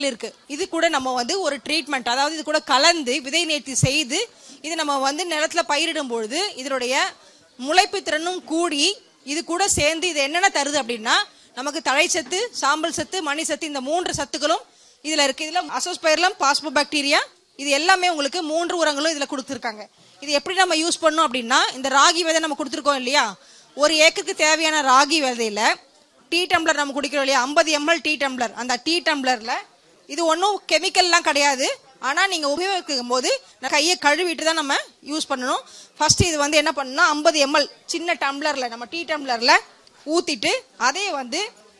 இருக்கு. இது கூட நம்ம வந்து ஒரு ட்ரீட்மெண்ட், அதாவது இது கூட கலந்து விதை நேர்த்தி செய்து இது நம்ம வந்து நிலத்துல பயிரிடும் பொழுது இதனுடைய முளைப்பு திறனும் கூடி இது கூட சேர்ந்து இது என்னென்ன தருது அப்படின்னா நமக்கு தழைச்சத்து, சாம்பல் சத்து, மணி சத்து, இந்த 3 சத்துக்களும் இதுல இருக்கு. இதுல அசோஸ்பைரலம், பாஸ்போபாக்டீரியா, இது எல்லாமே உங்களுக்கு 3 உரங்களும் இதுல கொடுத்துருக்காங்க. இது எப்படி நம்ம யூஸ் பண்ணோம் அப்படின்னா, இந்த ராகி விதை நம்ம கொடுத்துருக்கோம் இல்லையா, 1 ஏக்கருக்கு தேவையான ராகி விதையில டீ டம்ளர் நம்ம குடிக்கிறோம் இல்லையா, 50 ml டீ டம்ளர், அந்த டீ டம்ளர்ல இது ஒன்றும் கெமிக்கல்லாம் கிடையாது. ஆனா நீங்க உபயோகிக்கும் போது கையை கழுவிட்டு தான் நம்ம யூஸ் பண்ணணும். ஃபர்ஸ்ட் இது வந்து என்ன பண்ணணும்னா 50 ml சின்ன டம்ளர்ல நம்ம டீ டம்ளர்ல ஊத்திட்டு அதே வந்து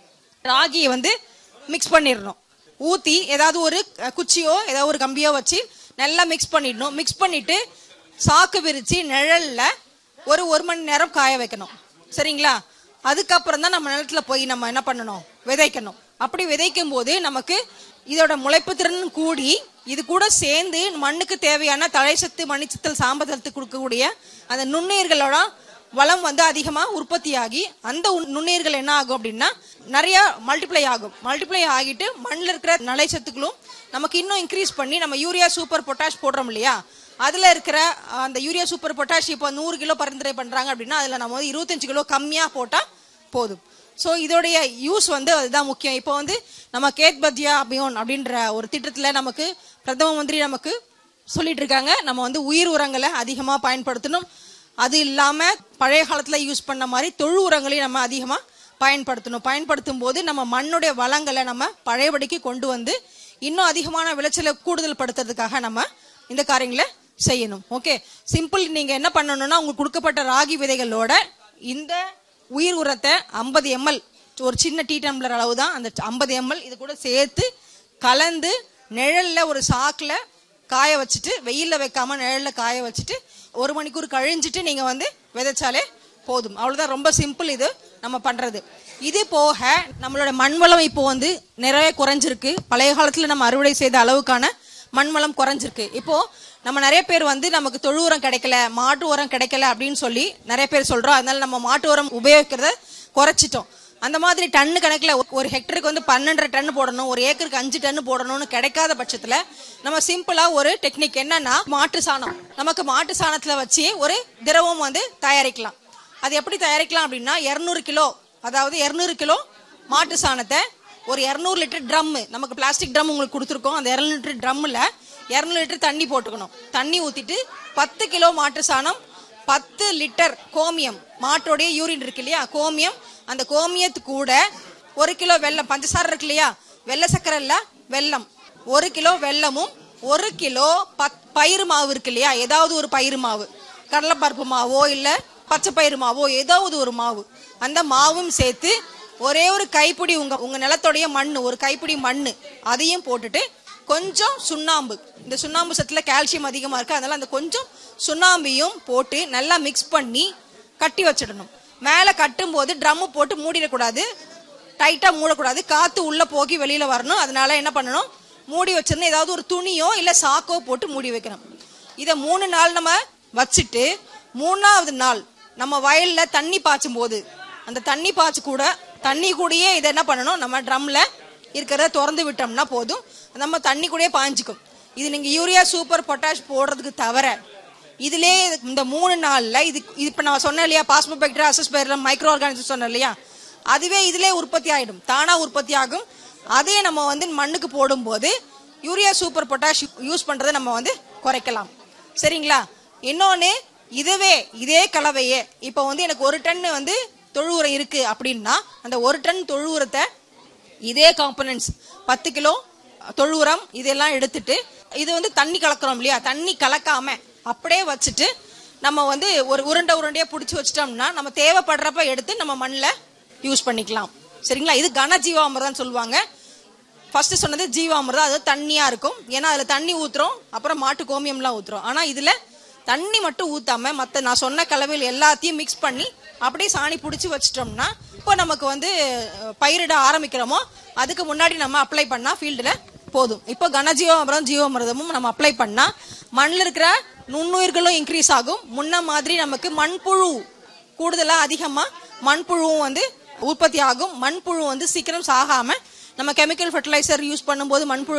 ராகியை வந்து மிக்ஸ் பண்ணிடணும். ஊத்தி ஏதாவது ஒரு குச்சியோ ஏதாவது ஒரு கம்பியோ வச்சு நல்லா மிக்ஸ் பண்ணிடணும். மிக்ஸ் பண்ணிட்டு சாக்கு விரிச்சு நிழல்ல ஒரு மணி நேரம் காய வைக்கணும். சரிங்களா? அதுக்கப்புறம் தான் நம்ம நிலத்துல போய் நம்ம என்ன பண்ணணும், விதைக்கணும். அப்படி விதைக்கும் போது நமக்கு இதோட முளைப்பு திறன் கூடி இது கூட சேர்ந்து மண்ணுக்கு தேவையான தழைச்சத்து, மணிச்சத்தல், சாம்பல் கொடுக்கக்கூடிய அந்த நுண்ணுயிர்களோட வளம் வந்து அதிகமா உற்பத்தி ஆகி அந்த நுண்ணுயிர்கள் என்ன ஆகும் அப்படின்னா நிறைய மல்டிப்ளை ஆகும். மல்டிப்ளை ஆகிட்டு மண்ணில் இருக்கிற நலைச்சத்துக்களும் நமக்கு இன்னும் இன்க்ரீஸ் பண்ணி நம்ம யூரியா சூப்பர் பொட்டாஷ் போடுறோம் இல்லையா, அதுல இருக்கிற அந்த யூரியா சூப்பர் பொட்டாஷ் இப்போ 100 கிலோ பரிந்துரை பண்றாங்க அப்படின்னா அதுல நம்ம வந்து 25 கிலோ கம்மியா போட்டா போதும். ஸோ இதோடைய யூஸ் வந்து அதுதான் முக்கியம். இப்போ வந்து நம்ம கேத் பத்யா அபியான் அப்படின்ற ஒரு திட்டத்துல நமக்கு பிரதம மந்திரி நமக்கு சொல்லிட்டு இருக்காங்க, நம்ம வந்து உயிர் உரங்களை அதிகமா பயன்படுத்தணும். அது இல்லாம பழைய காலத்துல யூஸ் பண்ண மாதிரி தொழு உரங்களையும் நம்ம அதிகமா பயன்படுத்தணும். பயன்படுத்தும் போது நம்ம மண்ணுடைய வளங்களை நம்ம பழையபடிக்கு கொண்டு வந்து இன்னும் அதிகமான விளைச்சலை கூடுதல் படுத்துறதுக்காக நம்ம இந்த காரியங்களை செய்யணும். Okay, simple. நீங்க என்ன பண்ணணும்னா உங்களுக்கு கொடுக்கப்பட்ட ராகி விதைகளோட இந்த உயிர் உரத்தை 50 ml ஒரு சின்ன டீ டம்ளர் அளவு தான், அந்த 50 ml இது கூட சேர்த்து கலந்து நிழல்ல ஒரு சாக்குல காய வச்சுட்டு, வெயில்ல வைக்காம நிழல்ல காய வச்சுட்டு 1 மணிக்கூர் கழிஞ்சிட்டு நீங்க வந்து விதைச்சாலே போதும். அவ்வளவுதான். ரொம்ப சிம்பிள் இது நம்ம பண்றது. இது போக நம்மளோட மண்வளம் இப்போ வந்து நிறைய குறைஞ்சிருக்கு. பழைய காலத்துல நம்ம அறுவடை செய்த அளவுக்கான மண்வளம் குறைஞ்சிருக்கு. இப்போ நம்ம நிறைய பேர் வந்து நமக்கு தொழு உரம் கிடைக்கல, மாட்டு உரம் கிடைக்கல அப்படின்னு சொல்லி நிறைய பேர் சொல்றோம். அதனால நம்ம மாட்டு உரம் உபயோகிக்கிறத குறைச்சிட்டோம். அந்த மாதிரி டன்னு கணக்குல ஒரு ஹெக்டருக்கு வந்து 12.5 டன் போடணும், ஒரு ஏக்கருக்கு 5 டன் போடணும்னு கிடைக்காத பட்சத்துல நம்ம சிம்பிளா ஒரு டெக்னிக் என்னன்னா மாட்டு சாணம். நமக்கு மாட்டு சாணத்துல வச்சு ஒரு திரவம் வந்து தயாரிக்கலாம். அது எப்படி தயாரிக்கலாம் அப்படின்னா 200 கிலோ, அதாவது 200 கிலோ மாட்டு சாணத்தை ஒரு 200 லிட்டர் ட்ரம், நமக்கு பிளாஸ்டிக் ட்ரம் உங்களுக்கு கொடுத்துருக்கோம், அந்த 200 லிட்டர் ட்ரம்ல 200 லிட்டர் தண்ணி போட்டுக்கணும். தண்ணி ஊத்திட்டு 10 கிலோ மாட்டு சாணம், 10 லிட்டர் கோமியம், மாட்டோடைய யூரின் இருக்கு இல்லையா கோமியம், அந்த கோமியத்து கூட 1 கிலோ வெல்லம், பஞ்சசாரம் இருக்கு இல்லையா, வெள்ளை சக்கரை இல்ல வெல்லம், 1 கிலோ வெல்லமும் 1 கிலோ பயிறு மாவு இருக்கு இல்லையா, ஏதாவது ஒரு பயிறு மாவு, கடலைப்பருப்பு மாவோ இல்ல பச்சை பயிறு மாவோ ஏதாவது ஒரு மாவு, அந்த மாவும் சேர்த்து ஒரே ஒரு கைப்பிடி உங்க நிலத்தோடைய மண்ணு, ஒரு கைப்பிடி மண்ணு அதையும் போட்டுட்டு கொஞ்சம் சுண்ணாம்பு, இந்த சுண்ணாம்பு சத்துல கால்சியம் அதிகமா இருக்கு, அதனால அந்த கொஞ்சம் சுண்ணாம்பையும் போட்டு நல்லா மிக்ஸ் பண்ணி கட்டி வச்சிடணும். மேல கட்டும் போது ட்ரம் போட்டு மூடிடக்கூடாது, டைட்டா மூடக்கூடாது, காத்து உள்ள போகி வெளியில வரணும். அதனால என்ன பண்ணணும், மூடி வச்சிருந்தா ஏதாவது ஒரு துணியோ இல்ல சாக்கோ போட்டு மூடி வைக்கணும். இத 3 நாள் நம்ம வச்சுட்டு 3ஆவது நாள் நம்ம வயல்ல தண்ணி பாய்ச்சும் போது அந்த தண்ணி பாய்ச்சு கூட தண்ணி கூடயே இதை என்ன பண்ணணும், நம்ம ட்ரம்ல இருக்கிறத திறந்து விட்டோம்னா போதும், நம்ம தண்ணி கூடயே பாய்ஞ்சிக்கும். இது நீங்க யூரியா சூப்பர் பொட்டாஷ் போடுறதுக்கு தவிர இதுலயே இந்த 3 நாள்ல இது இப்ப நான் சொன்னேன் இல்லையா, பாஸ்போபாக்டீரியா, அசோஸ்பைரலம், மைக்ரோ ஆர்கானிசம் சொன்னேன் இல்லையா, அதுவே இதுலயே உற்பத்தி ஆயிடும், தானா உற்பத்தி ஆகும். அதே நம்ம வந்து மண்ணுக்கு போடும் போது யூரியா சூப்பர் பொட்டாஷ் யூஸ் பண்றதை நம்ம வந்து குறைக்கலாம். சரிங்களா? இன்னொன்னு, இதே கலவையே இப்ப வந்து எனக்கு 1 டன் வந்து தொழு உரம் இருக்கு அப்படின்னா அந்த 1 டன் தொழு உரத்தை இதே காம்பனன்ட்ஸ் 10 கிலோ தொழு உரம் இதெல்லாம் எடுத்துட்டு இது வந்து தண்ணி கலக்கிறோம் இல்லையா, தண்ணி கலக்காம அப்படியே வச்சுட்டு நம்ம வந்து ஒரு உருண்டையா பிடிச்சி வச்சிட்டோம்னா நம்ம தேவைப்படுறப்ப எடுத்து நம்ம மண்ணில் யூஸ் பண்ணிக்கலாம். சரிங்களா? இது கன ஜீவாமிர்தம் சொல்லுவாங்க. ஃபர்ஸ்ட் சொன்னது ஜீவாமிர்தம், அது தண்ணியா இருக்கும், ஏன்னா அதுல தண்ணி ஊத்துறோம், அப்புறம் மாட்டு கோமியம்லாம் ஊத்துறோம். ஆனா இதுல தண்ணி மட்டும் ஊத்தாம மத்த நான் சொன்ன கலவையில் எல்லாத்தையும் மிக்ஸ் பண்ணி அப்படியே சாணி பிடிச்சி வச்சிட்டோம்னா இப்போ நமக்கு வந்து பயிரிட ஆரம்பிக்கிறோமோ அதுக்கு முன்னாடி நம்ம அப்ளை பண்ணா ஃபீல்டுல போதும். இப்போ கனஜீவாமிர்தம், ஜீவாமிர்தமும் நம்ம அப்ளை பண்ணா மண்ணில் இருக்கிற நுண்ணுயிர்களும் இன்க்ரீஸ் ஆகும். முன்ன மாதிரி நமக்கு மண்புழு கூடுதலா அதிகமா மண்புழுவும் வந்து உற்பத்தி ஆகும். மண்புழு வந்து சீக்கிரம் சாகாம நம்ம கெமிக்கல் ஃபர்டிலைசர் யூஸ் பண்ணும்போது மண்புழு